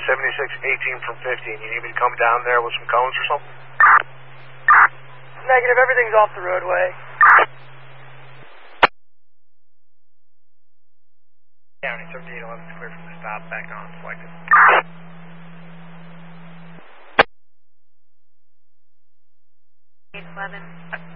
7618 from 15. You need me to come down there with some cones or something? Negative, everything's off the roadway. County 3811 is clear from the stop, back on, selected. 811.